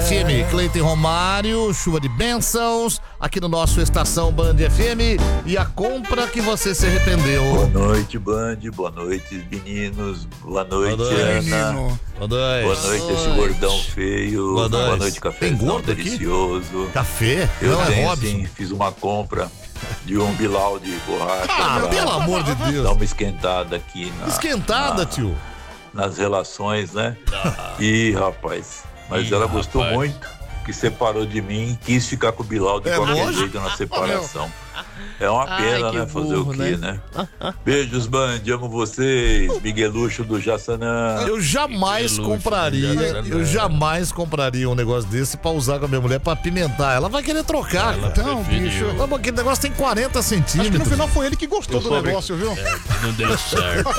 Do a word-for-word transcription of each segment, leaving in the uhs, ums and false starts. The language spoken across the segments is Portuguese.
F M. Cleiton Romário, chuva de bênçãos, aqui no nosso Estação Band F M. E a compra que você se arrependeu. Boa noite, Band. Boa noite, meninos. Boa noite, Boa noite, Ana. menino. Boa noite. Boa noite, esse gordão feio. Boa noite, Boa noite, café. Tem gordo delicioso. Aqui? Café? Eu Não, tenho, é Robson. sim, fiz uma compra de um bilau de borracha. Ah, pelo amor de Deus. Dá uma esquentada aqui na... Esquentada, na, tio. Nas relações, né? Ih, rapaz. Mas Ih, ela gostou rapaz. muito, que separou de mim, quis ficar com o Bilal de É qualquer lógico. jeito na separação. É uma pena, Ai, que né? Fazer burro, o quê, né? né? Beijos, Band. Amo vocês. Miguelucho do Jaçanã. Eu jamais Que luxo, compraria, né? eu jamais compraria um negócio desse pra usar com a minha mulher pra apimentar. Ela vai querer trocar. Ela cara. Então, preferiu. bicho. Não, aquele negócio tem quarenta Acho que centímetros. no final foi ele que gostou Eu do sou negócio, viu? É, não deu certo.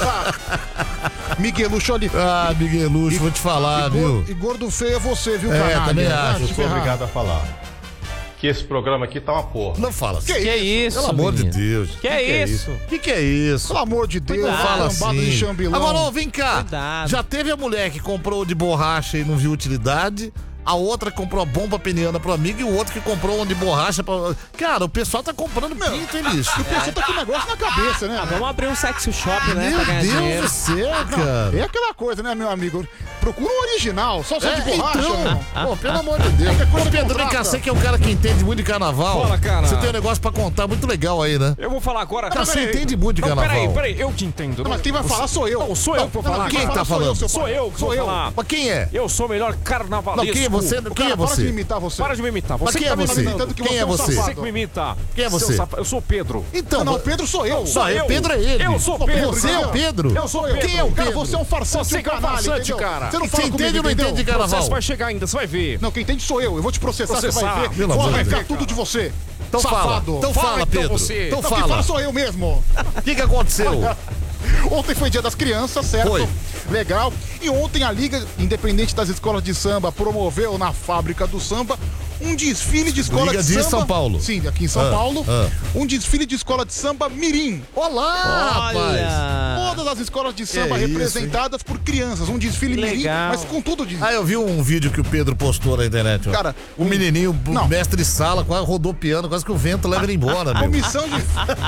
Miguelucho ali. Ah, Miguelucho, vou te falar, E viu? gordo, e gordo feio é você, viu, É, canalha? também Ah, acho. te Eu sou ferrar. obrigado a falar que esse programa aqui tá uma porra. Não fala assim. Que Que isso, Pelo amor de menino? Deus. Que é isso? O que, que é isso? Pelo amor de Deus, Cuidado. Fala lambada assim. de chambilão. Agora, ó, vem cá. Cuidado. Já teve a mulher que comprou de borracha e não viu utilidade. A outra comprou a bomba peniana pro amigo e o outro que comprou um de borracha pra... Cara, o pessoal tá comprando pinto, hein, bicho? O pessoal tá com o negócio na cabeça, né? Ah, vamos abrir um sexy shop, né? Meu pra ganhar Deus dinheiro. do céu, cara. É aquela coisa, né, meu amigo? Procura um original, só só de É, borracha, então, não. pô, pelo amor de Deus. Qualquer coisa Ô, Pedro, vem contrata. cá, você que é um cara que entende muito de carnaval. Fala, cara. Você tem um negócio pra contar muito legal aí, né? Eu vou falar agora. Cara, você Peraí. entende muito de Não, carnaval. Peraí, peraí, eu te entendo. Não, mas quem vai falar sou eu. Não, sou eu que vou Não, falar. quem cara. tá sou eu, falando? seu Sou pai. eu que Sou vou eu. falar. Mas quem é? Eu sou o melhor carnavalesco. Não, quem é você? O Quem é cara, para de você? me imitar você. Para de me imitar. Mas Você quem que é tá me você? imitando. que Quem você é é um você? Você safado. que me imita. Quem é Seu você? sapa- Eu sou o Pedro. Então, Não, mas- o Pedro sou eu. Só eu. é Pedro, é ele. Eu sou o Pedro. Você é o Pedro? Eu sou o Pedro. Quem é o Cara, Pedro? você é um farsante, Você um que é um canalha, farsante, entendeu? cara. Você não Você fala entende comigo, ou não entendeu? entende de O processo carnaval? vai chegar ainda, você vai ver. Não, quem entende sou eu. Eu vou te processar, você vai Processar. ver. Pelo Vou amor de arrancar Deus. tudo de você. Então fala. Safado. Então Fala, fala, então, Pedro. você. Então Não, quem fala fala. sou eu mesmo. O que que aconteceu? Ontem foi dia das crianças, certo? Foi. Legal. E ontem a Liga Independente das Escolas de Samba promoveu na Fábrica do Samba um desfile de escola Liga de de samba. São Paulo. Sim, aqui em São Ah, Paulo. ah. Um desfile de escola de samba mirim. Olá, rapaz. Olha. Todas as escolas de samba isso, representadas por crianças. Um desfile Que mirim, legal. mas com tudo de... Ah, eu vi um vídeo que o Pedro postou na internet. Ó. Cara, o menininho, o não. mestre de sala, quase rodopiando, quase que o vento leva ele embora, meu. Comissão de...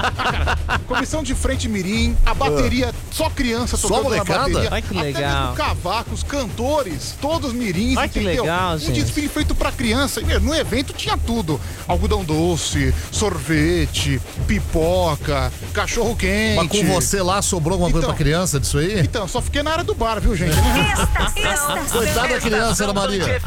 Comissão de frente mirim, a bateria, só criança Só tocando na molecada? bateria. Ai, que Até legal. mesmo cavacos, cantores, todos mirins, Ai, que entendeu? legal, Um gente. desfile feito pra criança. E, meu, no evento tinha tudo. Algodão doce, sorvete, pipoca, cachorro quente. Mas com você lá sobrou alguma coisa Então. pra criança disso aí? Então, só fiquei na área do bar, viu, gente? Coitada da criança, Ana Maria.